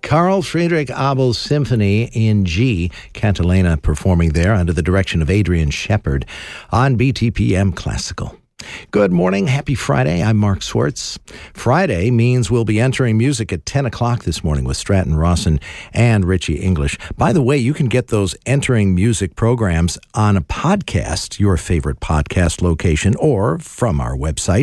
Carl Friedrich Abel's Symphony in G, Cantilena performing there under the direction of Adrian Shepard on BTPM Classical. Good morning. Happy Friday. I'm Mark Swartz. Friday means we'll be entering music at 10 o'clock this morning with Stratton Rawson and Richie English. By the way, you can get those entering music programs on a podcast, your favorite podcast location, or from our website,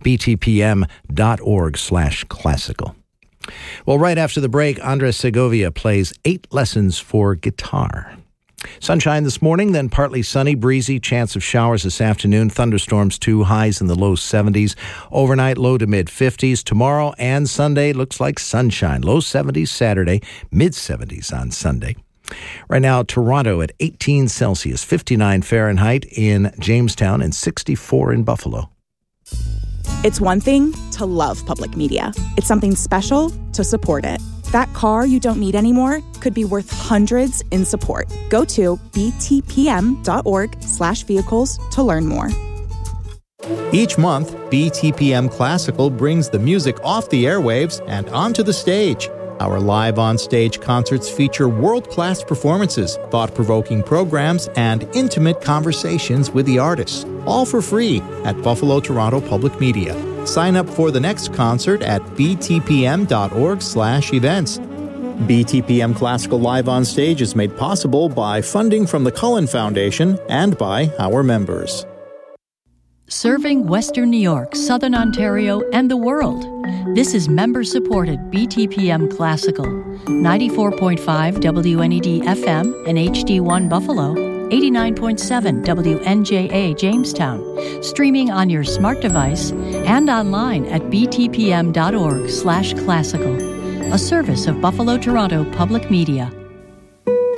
btpm.org/classical. Well, right after the break, Andres Segovia plays 8 lessons for guitar. Sunshine this morning, then partly sunny, breezy, chance of showers this afternoon, thunderstorms too, highs in the low 70s, overnight low to mid 50s. Tomorrow and Sunday looks like sunshine, low 70s Saturday, mid 70s on Sunday. Right now, Toronto at 18 Celsius, 59 Fahrenheit in Jamestown, and 64 in Buffalo. It's one thing to love public media. It's something special to support it. That car you don't need anymore could be worth hundreds in support. Go to btpm.org/vehicles to learn more. Each month, BTPM Classical brings the music off the airwaves and onto the stage. Our live on-stage concerts feature world-class performances, thought-provoking programs, and intimate conversations with the artists, all for free at Buffalo Toronto Public Media. Sign up for the next concert at btpm.org/events. BTPM Classical Live on Stage is made possible by funding from the Cullen Foundation and by our members. Serving Western New York, Southern Ontario, and the world. This is member-supported BTPM Classical, 94.5 WNED FM and HD1 Buffalo, 89.7 WNJA Jamestown, streaming on your smart device and online at btpm.org/classical, a service of Buffalo Toronto Public Media.